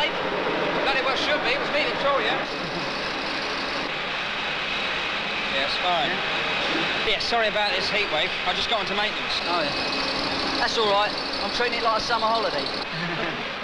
safe? Bloody well should be. It was me, Victoria. Yeah, it's fine. Yeah, sorry about this heat wave. I just got onto maintenance. Oh, yeah. That's all right. I'm treating it like a summer holiday.